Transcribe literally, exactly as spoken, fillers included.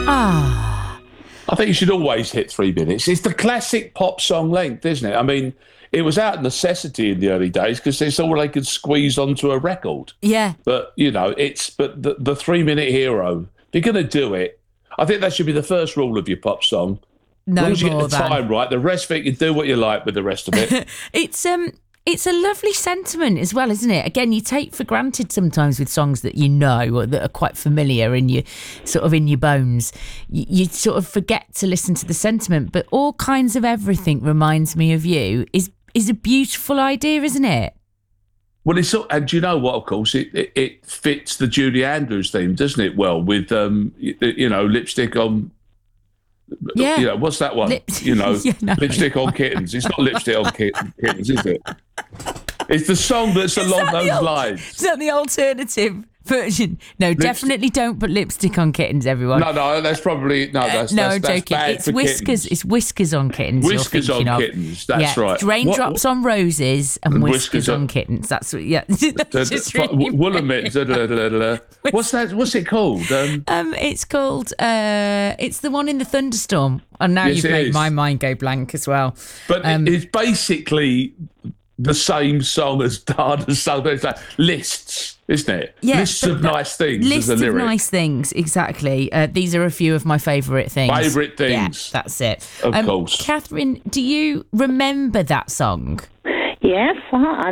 Ah. I think you should always hit three minutes. It's the classic pop song length, isn't it? I mean, it was out of necessity in the early days because it's all they could squeeze onto a record. Yeah. But, you know, it's but the, the three-minute hero, if you're going to do it, I think that should be the first rule of your pop song. No as long as you more get the than. time right, the rest of it, you do what you like with the rest of it. It's um, it's a lovely sentiment as well, isn't it? Again, you take for granted sometimes with songs that you know or that are quite familiar in your sort of in your bones. You, you sort of forget to listen to the sentiment, but All Kinds of Everything Reminds Me of You is is a beautiful idea, isn't it? Well, it's and do you know what? Of course, it, it, it fits the Julie Andrews theme, doesn't it? Well, with um, you, you know, lipstick on. Yeah. You know, what's that one? Lips- You know, Yeah, no. lipstick on kittens. It's not lipstick on kit- kittens, is it? It's the song that's Is along that the those al- lines. Is that the alternative version? No, definitely don't put lipstick on kittens, everyone. No, no, that's probably no. That's, Uh, no, that's, I'm that's joking. bad It's for whiskers. kittens. It's whiskers on kittens. Whiskers you're on thinking of. kittens. That's yeah. right. Raindrops What- on roses and whiskers, whiskers on on- kittens. That's what. Yeah. That's The- just the- really Woolen mitts. da, da, da, da, da. What's that? What's it called? Um, Um, it's called. Uh, it's the one in the thunderstorm. And now Yes, you've it made is. my mind go blank as well. but Um, it's basically the same song as Dada's song. It's like lists, isn't it? Yeah, lists but of that- nice things List as a of lyric. nice things, exactly. Uh, these are a few of my favourite things. Favourite things. Yeah, that's it. Of um, course. Catherine, do you remember that song? Yes, uh,